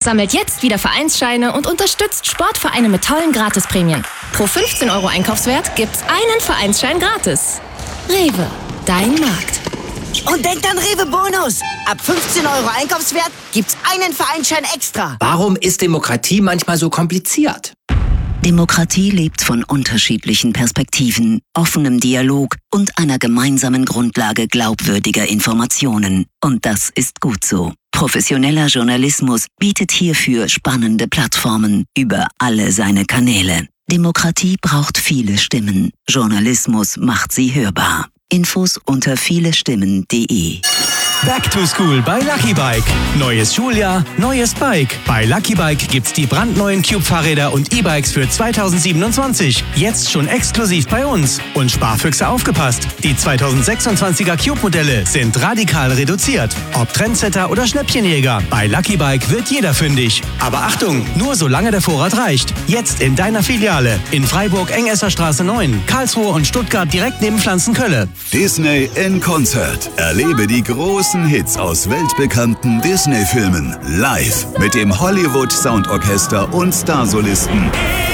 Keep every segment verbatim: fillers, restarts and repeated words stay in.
Sammelt jetzt wieder Vereinsscheine und unterstützt Sportvereine mit tollen Gratisprämien. Pro fünfzehn Euro Einkaufswert gibt's einen Vereinsschein gratis. Rewe, dein Markt. Und denkt an Rewe Bonus. Ab fünfzehn Euro Einkaufswert gibt's einen Vereinsschein extra. Warum ist Demokratie manchmal so kompliziert? Demokratie lebt von unterschiedlichen Perspektiven, offenem Dialog und einer gemeinsamen Grundlage glaubwürdiger Informationen. Und das ist gut so. Professioneller Journalismus bietet hierfür spannende Plattformen über alle seine Kanäle. Demokratie braucht viele Stimmen. Journalismus macht sie hörbar. Infos unter vielestimmen punkt de. Back to School bei Lucky Bike. Neues Schuljahr, neues Bike. Bei Lucky Bike gibt's die brandneuen Cube-Fahrräder und E-Bikes für zweitausendsiebenundzwanzig. Jetzt schon exklusiv bei uns. Und Sparfüchse aufgepasst. Die zweitausendsechsundzwanziger Cube-Modelle sind radikal reduziert. Ob Trendsetter oder Schnäppchenjäger, bei Lucky Bike wird jeder fündig. Aber Achtung, nur solange der Vorrat reicht. Jetzt in deiner Filiale. In Freiburg Engesserstraße neun, Karlsruhe und Stuttgart direkt neben Pflanzenkölle. Disney in Konzert. Erlebe die großen Hits aus weltbekannten Disney-Filmen live mit dem Hollywood Soundorchester und Starsolisten.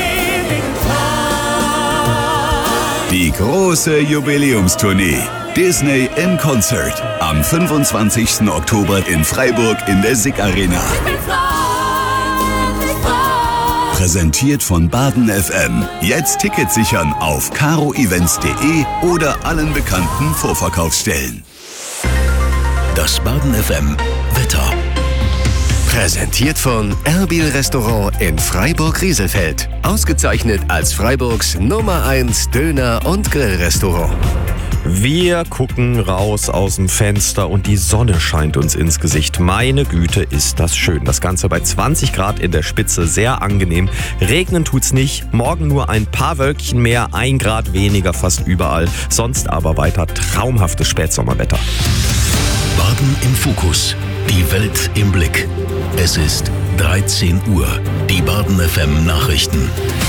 Die große Jubiläumstournee Disney in Konzert am fünfundzwanzigsten Oktober in Freiburg in der S I C Arena. Präsentiert von Baden F M. Jetzt Tickets sichern auf caro events punkt de oder allen bekannten Vorverkaufsstellen. Das Baden F M Wetter. Präsentiert von Erbil Restaurant in Freiburg-Rieselfeld. Ausgezeichnet als Freiburgs Nummer eins Döner- und Grillrestaurant. Wir gucken raus aus dem Fenster und die Sonne scheint uns ins Gesicht. Meine Güte, ist das schön. Das Ganze bei zwanzig Grad in der Spitze, sehr angenehm. Regnen tut's nicht. Morgen nur ein paar Wölkchen mehr, ein Grad weniger fast überall. Sonst aber weiter traumhaftes Spätsommerwetter. Baden im Fokus. Die Welt im Blick. Es ist dreizehn Uhr. Die Baden F M Nachrichten.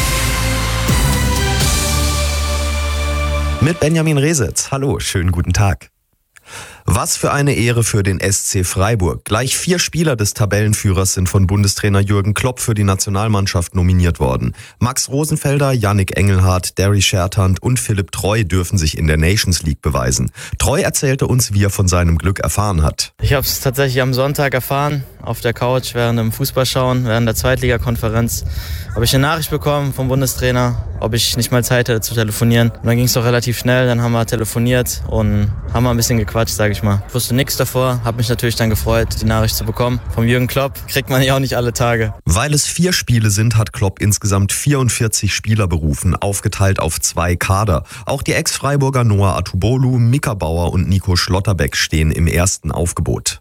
Mit Benjamin Resitz. Hallo, schönen guten Tag. Was für eine Ehre für den S C Freiburg. Gleich vier Spieler des Tabellenführers sind von Bundestrainer Jürgen Klopp für die Nationalmannschaft nominiert worden. Max Rosenfelder, Yannick Engelhardt, Derry Schertant und Philipp Treu dürfen sich in der Nations League beweisen. Treu erzählte uns, wie er von seinem Glück erfahren hat. Ich habe es tatsächlich am Sonntag erfahren, auf der Couch während dem Fußballschauen, während der Zweitligakonferenz. Habe ich eine Nachricht bekommen vom Bundestrainer, ob ich nicht mal Zeit hätte zu telefonieren. Und dann ging es doch relativ schnell, dann haben wir telefoniert und haben mal ein bisschen gequatscht, sage ich mal. Ich wusste nichts davor, habe mich natürlich dann gefreut, die Nachricht zu bekommen. Vom Jürgen Klopp kriegt man ja auch nicht alle Tage. Weil es vier Spiele sind, hat Klopp insgesamt vierundvierzig Spieler berufen, aufgeteilt auf zwei Kader. Auch die Ex-Freiburger Noah Atubolu, Mika Bauer und Nico Schlotterbeck stehen im ersten Aufgebot.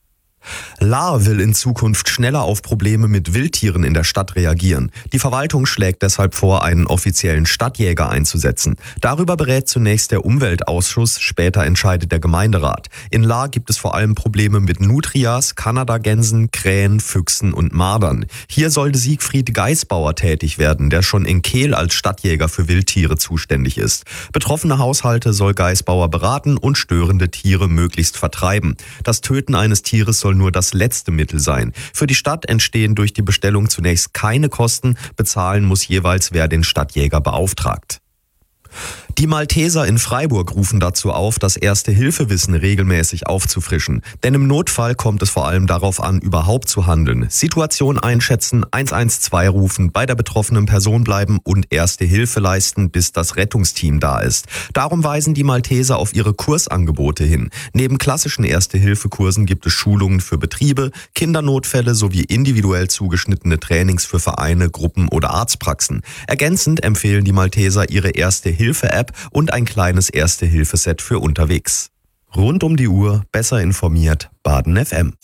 Lahr will in Zukunft schneller auf Probleme mit Wildtieren in der Stadt reagieren. Die Verwaltung schlägt deshalb vor, einen offiziellen Stadtjäger einzusetzen. Darüber berät zunächst der Umweltausschuss, später entscheidet der Gemeinderat. In Lahr gibt es vor allem Probleme mit Nutrias, Kanadagänsen, Krähen, Füchsen und Mardern. Hier sollte Siegfried Geisbauer tätig werden, der schon in Kehl als Stadtjäger für Wildtiere zuständig ist. Betroffene Haushalte soll Geisbauer beraten und störende Tiere möglichst vertreiben. Das Töten eines Tieres soll nur das letzte Mittel sein. Für die Stadt entstehen durch die Bestellung zunächst keine Kosten, bezahlen muss jeweils wer den Stadtjäger beauftragt. Die Malteser in Freiburg rufen dazu auf, das Erste-Hilfe-Wissen regelmäßig aufzufrischen. Denn im Notfall kommt es vor allem darauf an, überhaupt zu handeln. Situation einschätzen, eins eins zwei rufen, bei der betroffenen Person bleiben und Erste Hilfe leisten, bis das Rettungsteam da ist. Darum weisen die Malteser auf ihre Kursangebote hin. Neben klassischen Erste-Hilfe-Kursen gibt es Schulungen für Betriebe, Kindernotfälle sowie individuell zugeschnittene Trainings für Vereine, Gruppen oder Arztpraxen. Ergänzend empfehlen die Malteser ihre Erste-Hilfe-App und ein kleines Erste-Hilfe-Set für unterwegs. Rund um die Uhr, besser informiert, Baden F M.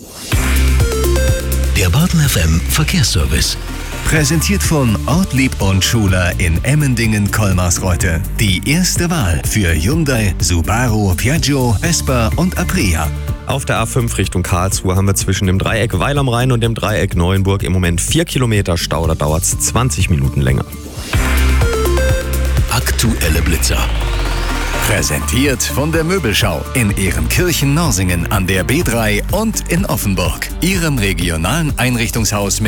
Der Baden F M Verkehrsservice. Präsentiert von Ortlieb und Schuler in Emmendingen-Kolmarsreuth. Die erste Wahl für Hyundai, Subaru, Piaggio, Vespa und Aprilia. Auf der A fünf Richtung Karlsruhe haben wir zwischen dem Dreieck Weil am Rhein und dem Dreieck Neuenburg im Moment vier Kilometer Stau, da dauert es zwanzig Minuten länger. Aktuelle Blitzer. Präsentiert von der Möbelschau in Ehrenkirchen-Norsingen an der B drei und in Offenburg. Ihrem regionalen Einrichtungshaus mit